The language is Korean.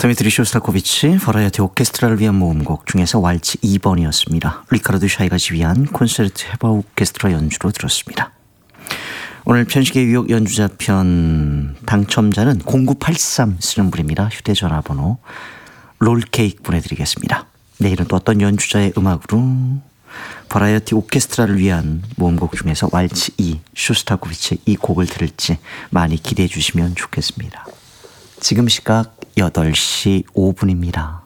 드미트리 쇼스타코비치 버라이어티 오케스트라를 위한 모음곡 중에서 왈츠 2번이었습니다. 리카르도 샤이가 지휘한 콘세르트 헤바 오케스트라 연주로 들었습니다. 오늘 편식의 유혹 연주자 편 당첨자는 0983 쓰는 분입니다. 휴대전화번호 롤케이크 보내드리겠습니다. 내일은 또 어떤 연주자의 음악으로 버라이어티 오케스트라를 위한 모음곡 중에서 왈츠 2 쇼스타코비치 이 곡을 들을지 많이 기대해 주시면 좋겠습니다. 지금 시각 8시 5분입니다.